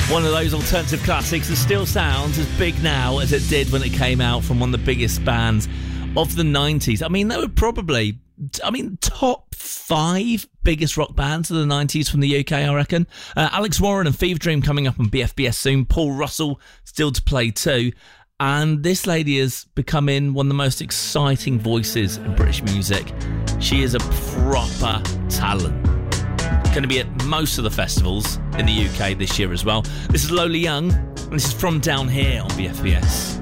One of those alternative classics that still sounds as big now as it did when it came out from one of the biggest bands of the 90s. I mean, they were probably, top 5 biggest rock bands of the 90s from the UK, I reckon. Alex Warren and Fever Dream coming up on BFBS soon. Paul Russell still to play too. And this lady is becoming one of the most exciting voices in British music. She is a proper talent. Going to be at most of the festivals in the UK this year as well. This is Lola Young, and this is From Down Here on BFBS.